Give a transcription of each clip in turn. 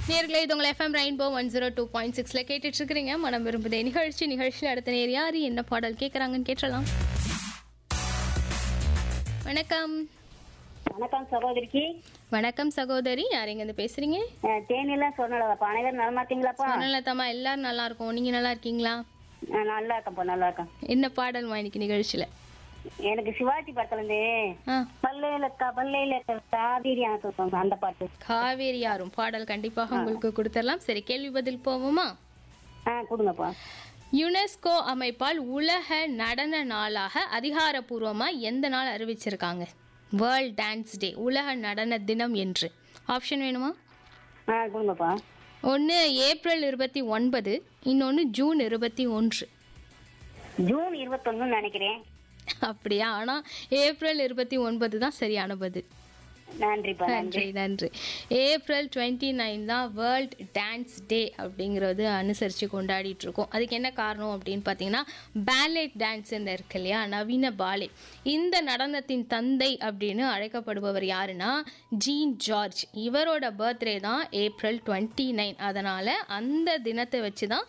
நேர்களே இது உங்கள் எஃப்எம் ரெயின்போ 102.6ல கேட்டுட்டு இருக்கிறீங்க. மனம் விரும்புதே நிகழ்ச்சியில் அடுத்த நேர் யாரு என்ன பாடல் கேட்குறாங்கன்னு கேட்டலாம். வணக்கம். வணக்கம் சகோதரிக்கு. வணக்கம் சகோதரி, யார் எங்க இருந்து பேசுறீங்க? தேனியெல்லாம் சொன்னலப்பா. அனைவரும் நலமா இருக்கீங்களாப்பா? சொன்னலதாம்மா, எல்லாரும் நல்லா இருக்கோம். நீங்க நல்லா இருக்கீங்களா? நல்லா இருக்கேன்ப்பா, நல்லா இருக்கேன். என்ன பாடல்மா இன்னைக்கு நிகழ்ச்சியில? எனக்கு சிவாஜி படத்துல இருந்து பல்லையில காவேரி அந்த பாட்டு. காவேரி யாரும் பாடல் கண்டிப்பாக உங்களுக்கு கொடுத்துடலாம். சரி, கேள்வி பதில் போவோமா? கொடுங்கப்பா. யுனெஸ்கோ அமைப்பால் உலக நடன நாளாக அதிகாரப்பூர்வமா எந்த நாள் அறிவிச்சிருக்காங்க? வேர்ல்ட் டான்ஸ் டே, உலக நடன தினம் என்று. ஆப்ஷன் வேணுமா? கொடுங்கப்பா. ஒன்று ஏப்ரல் 29, இன்னொன்று ஜூன் 21. ஜூன் 21 நினைக்கிறேன். அப்படியா? ஆனா ஏப்ரல் 29 தான் சரியான பதில். நன்றிப்பா. நன்றி நன்றி. ஏப்ரல் 29 தான் வேர்ல்ட் டான்ஸ் டே அப்படிங்கிறது அனுசரித்து கொண்டாடிட்டு இருக்கோம். அதுக்கு என்ன காரணம் அப்படின்னு பார்த்தீங்கன்னா, பேலெட் டான்ஸ் இருக்கு இல்லையா, நவீன பாலே, இந்த நடனத்தின் தந்தை அப்படின்னு அழைக்கப்படுபவர் யாருன்னா ஜீன் ஜார்ஜ். இவரோட பர்த்டே தான் ஏப்ரல் 29. அதனால் அந்த தினத்தை வச்சு தான்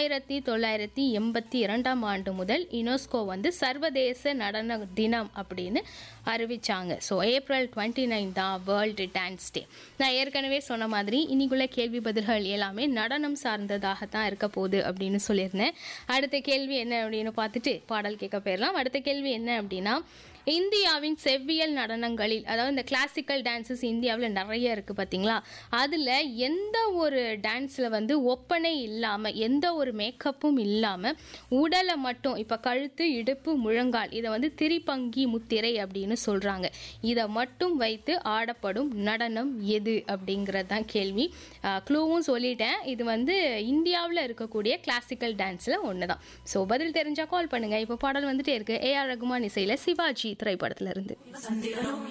1982 ஆண்டு முதல் யுனெஸ்கோ சர்வதேச நடன தினம் அப்படின்னு அறிவிச்சாங்க. ஸோ ஏப்ரல் 29 தான் வேர்ல்டு டான்ஸ் டே. நான் ஏற்கனவே சொன்ன மாதிரி இன்னைக்குள்ள கேள்வி பதில்கள் எல்லாமே நடனம் சார்ந்ததாகத்தான் இருக்க போகுது அப்படின்னு சொல்லியிருந்தேன். அடுத்த கேள்வி என்ன அப்படின்னு பார்த்துட்டு பாடல் கேட்க போயிடலாம். அடுத்த கேள்வி என்ன அப்படின்னா, இந்தியாவின் செவ்வியல் நடனங்களில், அதாவது இந்த கிளாசிக்கல் டான்ஸஸ் இந்தியாவில் நிறைய இருக்குது பார்த்தீங்களா, அதில் எந்த ஒரு டான்ஸில் ஒப்பனை இல்லாமல், எந்த ஒரு மேக்கப்பும் இல்லாமல், உடலை மட்டும், இப்போ கழுத்து, இடுப்பு, முழங்கால், இதை திரிபங்கி முத்திரை அப்படின்னு சொல்கிறாங்க, இதை மட்டும் வைத்து ஆடப்படும் நடனம் எது அப்படிங்கிறது தான் கேள்வி. க்ளூவும் சொல்லிட்டேன். இது இந்தியாவில் இருக்கக்கூடிய கிளாசிக்கல் டான்ஸில் ஒன்று தான். ஸோ பதில் தெரிஞ்சால் கால் பண்ணுங்கள். இப்போ பாடல் வந்துட்டே இருக்கு. ஏஆர் ரகுமான் இசையில் சிவாஜி திரைப்படத்துல இருந்து.